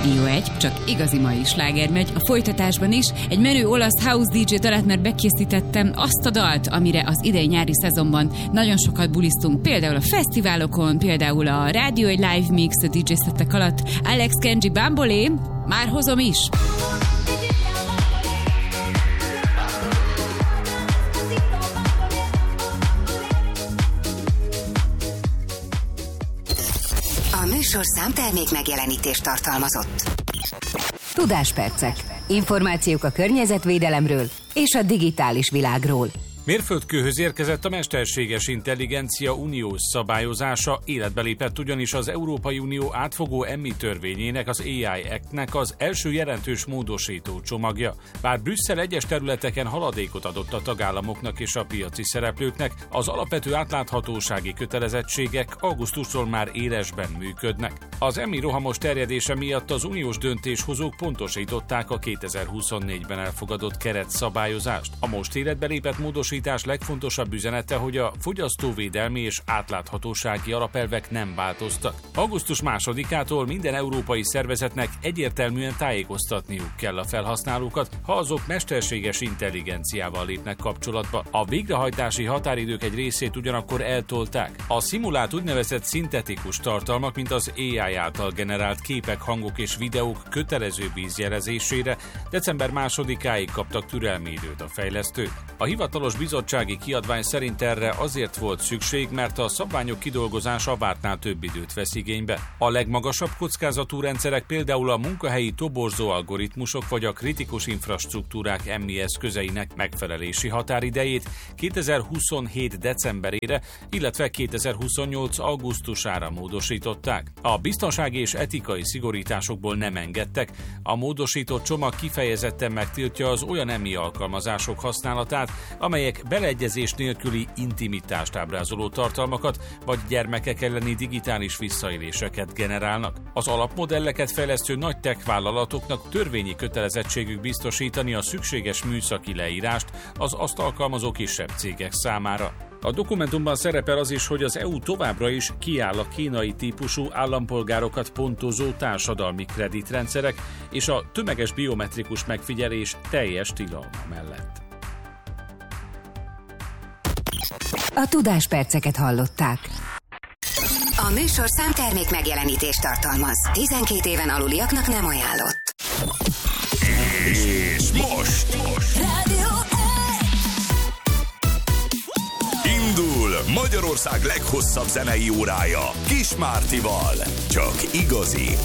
Rádió 1, csak igazi mai sláger megy. A folytatásban is egy menő olasz house DJ dalát, mert bekészítettem azt a dalt, amire az idei nyári szezonban nagyon sokat bulisztunk, például a fesztiválokon, például a Rádió 1 Live Mix a DJ szettek alatt. Alex Kenji Bambolé, már hozom is! A műsorszám termék megjelenítést tartalmazott. Tudáspercek. Információk a környezetvédelemről és a digitális világról. Mérföldkőhöz érkezett a mesterséges intelligencia uniós szabályozása, életbe lépett ugyanis az Európai Unió átfogó EMI törvényének, az AI Act-nek az első jelentős módosító csomagja. Bár Brüsszel egyes területeken haladékot adott a tagállamoknak és a piaci szereplőknek, az alapvető átláthatósági kötelezettségek augusztustól már élesben működnek. Az EMI rohamos terjedése miatt az uniós döntéshozók pontosították a 2024-ben elfogadott keretszabályozást. A most életbe lépett módosítás legfontosabb üzenete, hogy a fogyasztóvédelmi és átláthatósági alapelvek nem változtak. Augusztus 2-ától minden európai szervezetnek egyértelműen tájékoztatniuk kell a felhasználókat, ha azok mesterséges intelligenciával lépnek kapcsolatba. A végrehajtási határidők egy részét ugyanakkor eltolták. A szimulált úgynevezett szintetikus tartalmak, mint az AI által generált képek, hangok és videók kötelező vízjelezésére december 2-áig kaptak türelmi időt a fejlesztők. A hivatalos bizottsági kiadvány szerint erre azért volt szükség, mert a szabványok kidolgozása vártnál több időt vesz igénybe. A legmagasabb kockázatú rendszerek, például a munkahelyi toborzó algoritmusok vagy a kritikus infrastruktúrák EMI eszközeinek megfelelési határidejét 2027 decemberére, illetve 2028 augusztusára módosították. A biztonsági és etikai szigorításokból nem engedtek, a módosított csomag kifejezetten megtiltja az olyan EMI alkalmazások használatát, amelyek beleegyezés nélküli intimitást ábrázoló tartalmakat vagy gyermekek elleni digitális visszaéléseket generálnak. Az alapmodelleket fejlesztő nagy tech vállalatoknak törvényi kötelezettségük biztosítani a szükséges műszaki leírást az azt alkalmazó kisebb cégek számára. A dokumentumban szerepel az is, hogy az EU továbbra is kiáll a kínai típusú állampolgárokat pontozó társadalmi kreditrendszerek és a tömeges biometrikus megfigyelés teljes tilalma mellett. A tudásperceket hallották. A műsorszám termék megjelenítést tartalmaz. 12 éven aluliaknak nem ajánlott. És most Rádió 1. indul Magyarország leghosszabb zenei órája Kis Mártival. Csak igazi